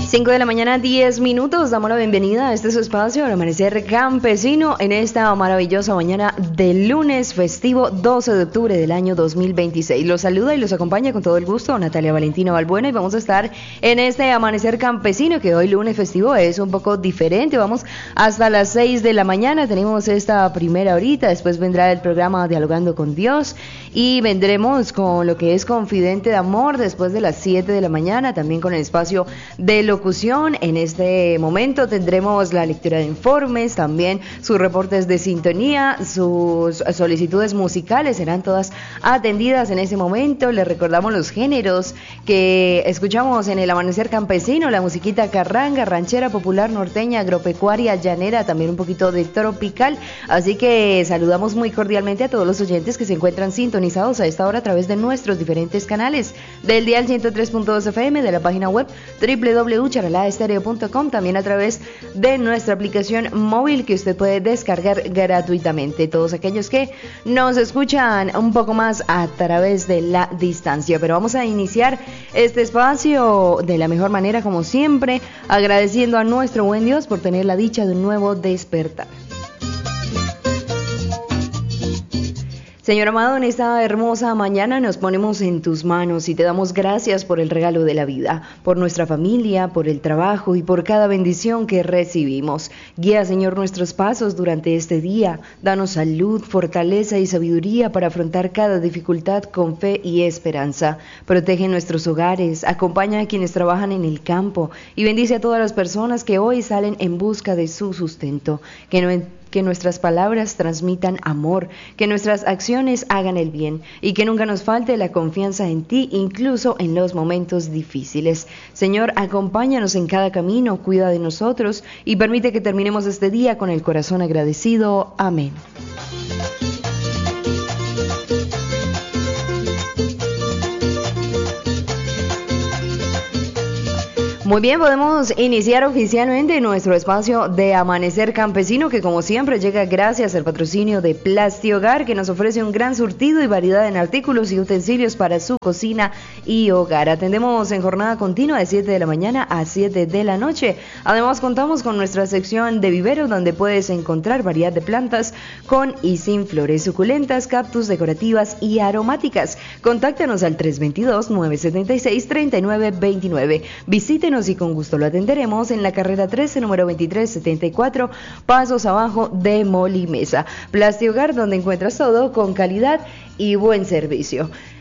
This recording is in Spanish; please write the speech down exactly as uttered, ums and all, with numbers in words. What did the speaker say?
cinco de la mañana, diez minutos. Damos la bienvenida a este su espacio, al Amanecer Campesino, en esta maravillosa mañana de lunes festivo doce de octubre del año dos mil veintiséis. Los saluda y los acompaña con todo el gusto Natalia Valentina Balbuena, y vamos a estar en este Amanecer Campesino, que hoy lunes festivo es un poco diferente. Vamos hasta las seis de la mañana, tenemos esta primera horita, después vendrá el programa Dialogando con Dios y vendremos con lo que es Confidente de Amor después de las siete de la mañana, también con el espacio de locución. En este momento tendremos la lectura de informes, también sus reportes de sintonía, sus solicitudes musicales serán todas atendidas en ese momento. Les recordamos los géneros que escuchamos en el Amanecer Campesino: la musiquita carranga, ranchera, popular, norteña, agropecuaria, llanera, también un poquito de tropical. Así que saludamos muy cordialmente a todos los oyentes que se encuentran sintonizados a esta hora a través de nuestros diferentes canales del dial ciento tres punto dos F M, de la página web doble u doble u doble u punto charalá estéreo punto com, también a través de nuestra aplicación móvil que usted puede descargar gratuitamente. Todos aquellos que nos escuchan un poco más a través de la distancia. Pero vamos a iniciar este espacio de la mejor manera, como siempre, agradeciendo a nuestro buen Dios por tener la dicha de un nuevo despertar. Señor amado, en esta hermosa mañana nos ponemos en tus manos y te damos gracias por el regalo de la vida, por nuestra familia, por el trabajo y por cada bendición que recibimos. Guía, Señor, nuestros pasos durante este día. Danos salud, fortaleza y sabiduría para afrontar cada dificultad con fe y esperanza. Protege nuestros hogares, acompaña a quienes trabajan en el campo y bendice a todas las personas que hoy salen en busca de su sustento. Que no Que nuestras palabras transmitan amor, que nuestras acciones hagan el bien y que nunca nos falte la confianza en ti, incluso en los momentos difíciles. Señor, acompáñanos en cada camino, cuida de nosotros y permite que terminemos este día con el corazón agradecido. Amén. Muy bien, podemos iniciar oficialmente nuestro espacio de Amanecer Campesino, que como siempre llega gracias al patrocinio de Plasti Hogar, que nos ofrece un gran surtido y variedad en artículos y utensilios para su cocina y hogar. Atendemos en jornada continua de siete de la mañana a siete de la noche. Además, contamos con nuestra sección de vivero, donde puedes encontrar variedad de plantas con y sin flores, suculentas, cactus, decorativas y aromáticas. Contáctanos al tres dos dos, nueve siete seis, tres nueve dos nueve. Visítenos y con gusto lo atenderemos en la carrera trece, número veintitrés setenta y cuatro, pasos abajo de Molimesa. Plasti Hogar, donde encuentras todo con calidad y buen servicio.